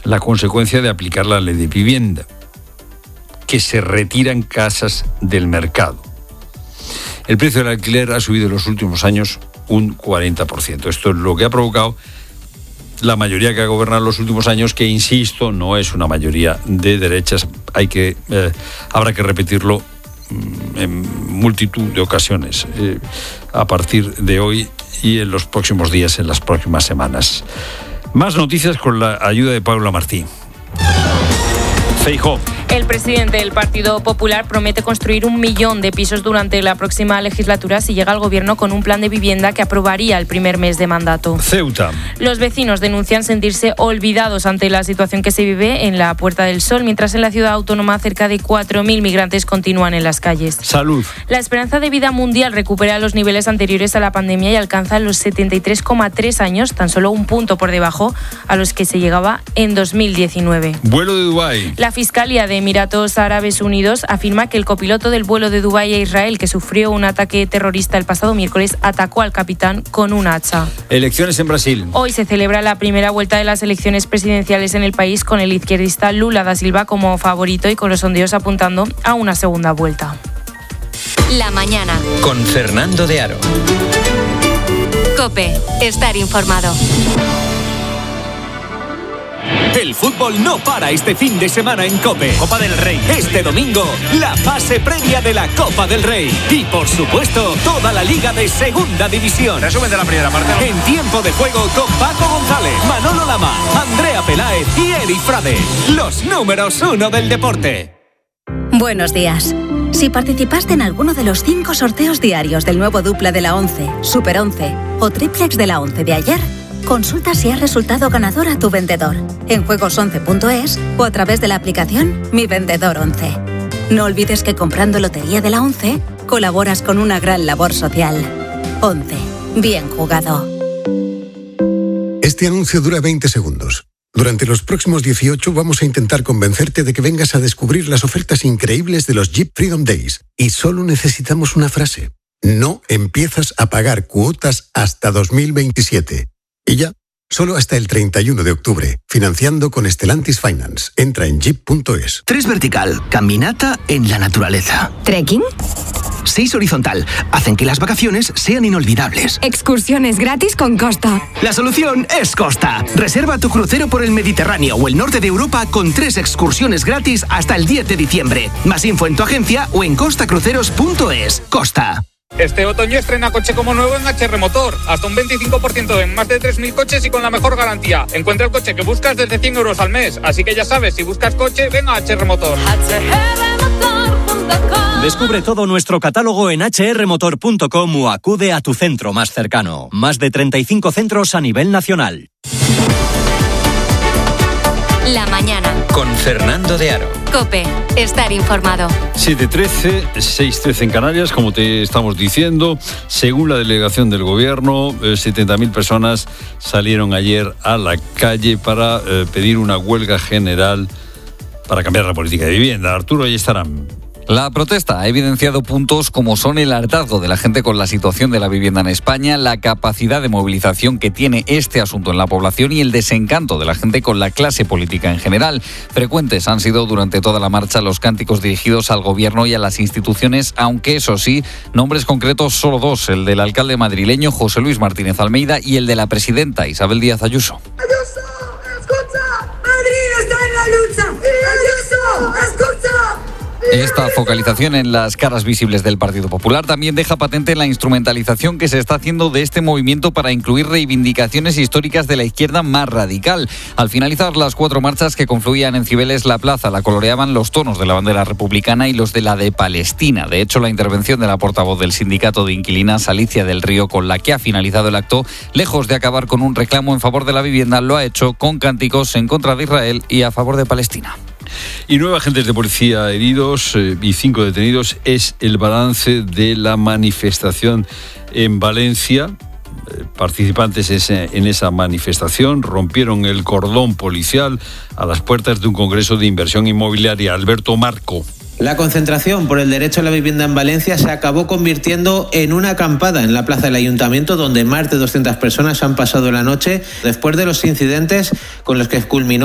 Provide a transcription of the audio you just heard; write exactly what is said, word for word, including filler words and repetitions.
la consecuencia de aplicar la ley de vivienda, que se retiran casas del mercado. El precio del alquiler ha subido en los últimos años un cuarenta por ciento. Esto es lo que ha provocado la mayoría que ha gobernado en los últimos años, que, insisto, no es una mayoría de derechas. Hay que, eh, habrá que repetirlo en multitud de ocasiones eh, a partir de hoy y en los próximos días, en las próximas semanas. Más noticias con la ayuda de Paula Martí. Feijóo. El presidente del Partido Popular promete construir un millón de pisos durante la próxima legislatura si llega al gobierno con un plan de vivienda que aprobaría el primer mes de mandato. Ceuta. Los vecinos denuncian sentirse olvidados ante la situación que se vive en la Puerta del Sol, mientras en la ciudad autónoma cerca de cuatro mil migrantes continúan en las calles. Salud. La esperanza de vida mundial recupera los niveles anteriores a la pandemia y alcanza los setenta y tres coma tres años, tan solo un punto por debajo a los que se llegaba en dos mil diecinueve. Vuelo de Dubái. La Fiscalía de Emiratos Árabes Unidos afirma que el copiloto del vuelo de Dubái a Israel, que sufrió un ataque terrorista el pasado miércoles, atacó al capitán con un hacha. Elecciones en Brasil. Hoy se celebra la primera vuelta de las elecciones presidenciales en el país, con el izquierdista Lula da Silva como favorito y con los sondeos apuntando a una segunda vuelta. La mañana. Con Fernando de Aro. COPE. Estar informado. El fútbol no para este fin de semana en COPE. Copa del Rey. Este domingo, la fase previa de la Copa del Rey. Y, por supuesto, toda la Liga de Segunda División. Resumen de la primera parte. En tiempo de juego con Paco González, Manolo Lama, Andrea Peláez y Eri Frade. Los números uno del deporte. Buenos días. Si participaste en alguno de los cinco sorteos diarios del nuevo dupla de la once, Super once o triplex de la once de ayer, consulta si has resultado ganador a tu vendedor en juegos once punto es o a través de la aplicación Mi Vendedor once. No olvides que comprando Lotería de la once colaboras con una gran labor social. once. Bien jugado. Este anuncio dura veinte segundos. Durante los próximos dieciocho vamos a intentar convencerte de que vengas a descubrir las ofertas increíbles de los Jeep Freedom Days. Y solo necesitamos una frase. No empiezas a pagar cuotas hasta dos mil veintisiete. Y ya, solo hasta el treinta y uno de octubre, financiando con Stellantis Finance. Entra en jeep punto es. Tres vertical, caminata en la naturaleza. ¿Trekking? Seis horizontal, hacen que las vacaciones sean inolvidables. Excursiones gratis con Costa. La solución es Costa. Reserva tu crucero por el Mediterráneo o el norte de Europa con tres excursiones gratis hasta el diez de diciembre. Más info en tu agencia o en costa cruceros punto es. Costa. Este otoño estrena coche como nuevo en H R Motor. Hasta un veinticinco por ciento en más de tres mil coches y con la mejor garantía. Encuentra el coche que buscas desde cien euros al mes. Así que ya sabes, si buscas coche, ven a H R Motor. Descubre todo nuestro catálogo en hache erre motor punto com o acude a tu centro más cercano. Más de treinta y cinco centros a nivel nacional. La mañana. Con Fernando de Aro. COPE. Estar informado. siete trece, seis trece en Canarias, como te estamos diciendo. Según la delegación del gobierno, eh, setenta mil personas salieron ayer a la calle para eh, pedir una huelga general para cambiar la política de vivienda. Arturo, ahí estarán. La protesta ha evidenciado puntos como son el hartazgo de la gente con la situación de la vivienda en España, la capacidad de movilización que tiene este asunto en la población y el desencanto de la gente con la clase política en general. Frecuentes han sido durante toda la marcha los cánticos dirigidos al gobierno y a las instituciones, aunque eso sí, nombres concretos solo dos, el del alcalde madrileño José Luis Martínez Almeida y el de la presidenta Isabel Díaz Ayuso. ¡Ayuso, escucha! ¡Madrid está en la lucha! ¡Ayuso, escucha! Esta focalización en las caras visibles del Partido Popular también deja patente la instrumentalización que se está haciendo de este movimiento para incluir reivindicaciones históricas de la izquierda más radical. Al finalizar las cuatro marchas que confluían en Cibeles, la plaza la coloreaban los tonos de la bandera republicana y los de la de Palestina. De hecho, la intervención de la portavoz del sindicato de inquilinas, Alicia del Río, con la que ha finalizado el acto, lejos de acabar con un reclamo en favor de la vivienda, lo ha hecho con cánticos en contra de Israel y a favor de Palestina. Y nueve agentes de policía heridos eh, y cinco detenidos es el balance de la manifestación en Valencia. Eh, participantes ese, en esa manifestación rompieron el cordón policial a las puertas de un congreso de inversión inmobiliaria. Alberto Marco. La concentración por el derecho a la vivienda en Valencia se acabó convirtiendo en una acampada en la plaza del Ayuntamiento, donde más de doscientas personas han pasado la noche después de los incidentes con los que culminó